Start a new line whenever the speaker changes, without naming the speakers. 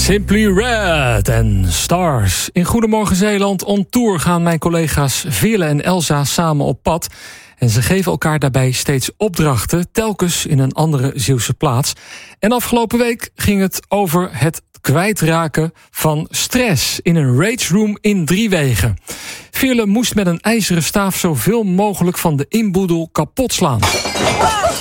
Simply Red en Stars. In Goedemorgen Zeeland on tour gaan mijn collega's Veerle en Elsa samen op pad. En ze geven elkaar daarbij steeds opdrachten, telkens in een andere Zeeuwse plaats. En afgelopen week ging het over het kwijtraken van stress in een rage room in Driewegen. Veerle moest met een ijzeren staaf zoveel mogelijk van de inboedel kapot slaan.